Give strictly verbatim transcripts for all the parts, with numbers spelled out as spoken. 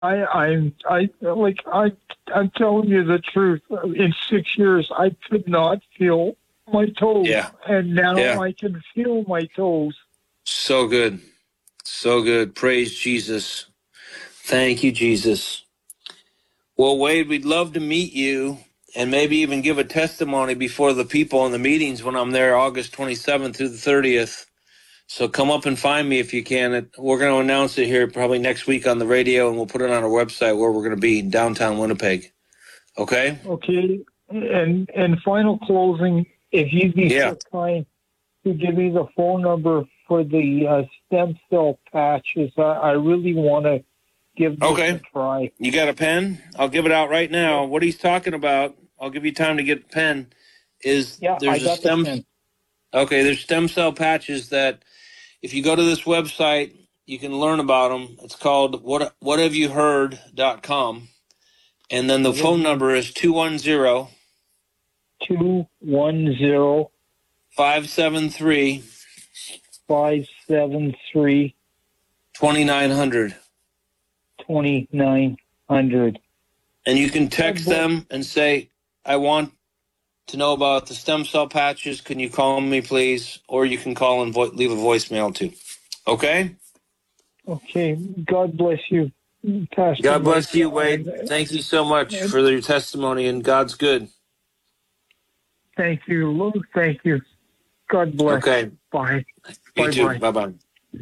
I, I'm, I like, I, I'm telling you the truth. In six years, I could not feel my toes, Yeah. and now Yeah. I can feel my toes. So good. So good. Praise Jesus. Thank you, Jesus. Well, Wade, we'd love to meet you and maybe even give a testimony before the people in the meetings when I'm there August twenty-seventh through the thirtieth. So come up and find me if you can. We're going to announce it here probably next week on the radio, and we'll put it on our website where we're going to be in downtown Winnipeg. Okay? Okay. And and final closing, if you'd be Yeah. so kind to give me the phone number for the uh, stem cell patches, I, I really want to give this Okay. a try. You got a pen? I'll give it out right now. What he's talking about, I'll give you time to get a pen, is Yeah, there's I a got stem the pen. Okay, there's stem cell patches that if you go to this website, you can learn about them. It's called what what have you heard dot com. And then the phone number is two one zero, two one zero, five seven three, five seven three, two nine zero zero. twenty-nine hundred. And you can text them and say, I want to know about the stem cell patches. Can you call me, please? Or you can call and vo- leave a voicemail, too. Okay? Okay. God bless you, Pastor God bless Mike. you, Wade. Thank you so much for your testimony, and God's good. Thank you, Lou. Thank you. God bless. Okay. Bye. You Bye-bye. too. Bye-bye.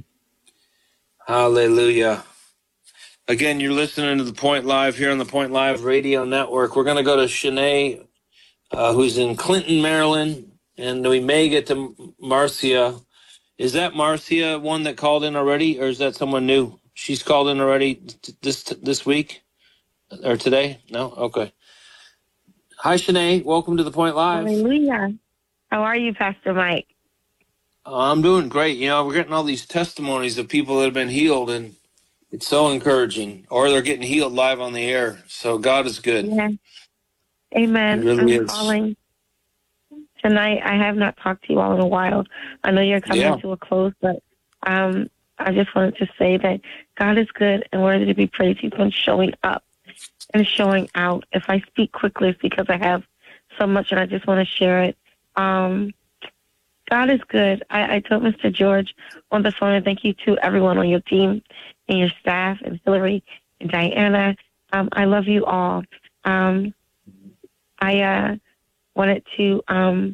Hallelujah. Again, you're listening to The Point Live here on the Point Live Radio Network. We're going to go to Shanae, uh, who's in Clinton, Maryland, and we may get to Marcia. Is that Marcia one that called in already, or is that someone new? She's called in already t- this t- this week or today? No? Okay. Hi, Shanae. Welcome to The Point Live. Hallelujah. How are you, Pastor Mike? Uh, I'm doing great. You know, we're getting all these testimonies of people that have been healed, and it's so encouraging. Or they're getting healed live on the air. So God is good. Yeah. Amen. He really I'm is. calling tonight. I have not talked to you all in a while. I know you're coming Yeah. to a close, but um, I just wanted to say that God is good and worthy to be praised. He's been showing up and showing out. If I speak quickly, it's because I have so much and I just want to share it. Um, God is good. I, I told Mister George on the phone, and thank you to everyone on your team and your staff and Hillary and Diana. Um, I love you all. Um, I uh, wanted to um,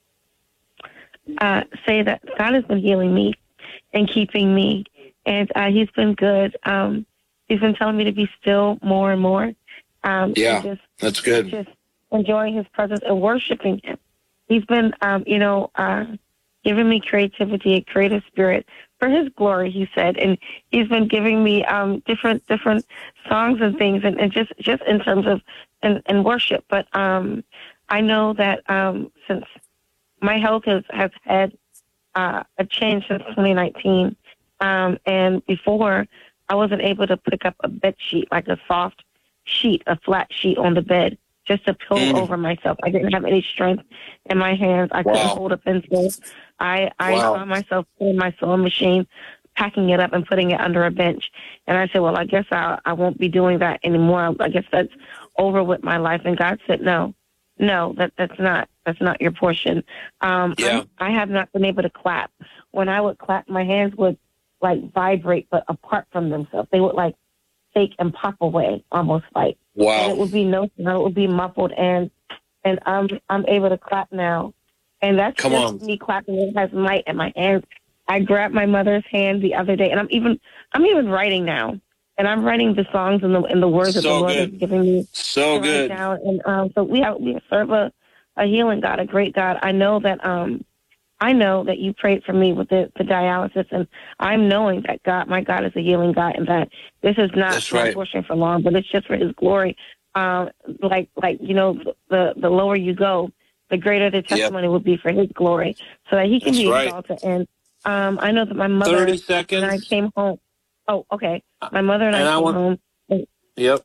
uh, say that God has been healing me and keeping me, and uh, He's been good. Um, he's been telling me to be still more and more. Um, Yeah, and just, that's good. Just enjoying His presence and worshiping Him. He's been, um, you know, uh, giving me creativity, a creative spirit for His glory, He said, and He's been giving me um, different different songs and things, and, and just just in terms of and, and worship. But um, I know that um, since my health has has had uh, a change since twenty nineteen, um, and before I wasn't able to pick up a bed sheet, like a soft sheet, a flat sheet on the bed, just to pull Mm. over myself. I didn't have any strength in my hands. I Wow. couldn't hold a pencil. I, I Wow. found myself putting my sewing machine, packing it up and putting it under a bench. And I said, well, I guess I, I won't be doing that anymore. I guess that's over with my life. And God said, no, no, that, that's not, that's not your portion. Um, Yeah. I, I have not been able to clap. When I would clap, my hands would like vibrate, but apart from themselves. They would like fake and pop away, almost like. Wow. And it would be no sound. It would be muffled, and and I'm I'm able to clap now, and that's Come just on. me clapping. It has might in my hands. I grabbed my mother's hand the other day, and I'm even I'm even writing now, and I'm writing the songs and the and the words that the So Lord good. is giving me So to write good. down. And um, so we have we serve a, a healing God, a great God. I know that um. I know that you prayed for me with the, the dialysis, and I'm knowing that God, my God, is a healing God, and that this is not That's my right. portion for long, but it's just for His glory. Um, like, like you know, the the lower you go, the greater the testimony will be for His glory, so that He can That's be right. exalted. And um, I know that my mother thirty and seconds. I came home. Oh, okay. My mother and, And I I came want- home in, Yep.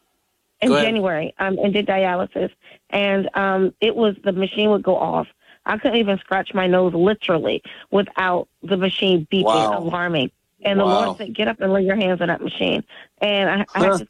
in Go ahead. January um, and did dialysis, and um, it was the machine would go off. I couldn't even scratch my nose literally without the machine beeping, Wow. alarming. And the Wow. Lord said, get up and lay your hands on that machine. And I, I Huh. had to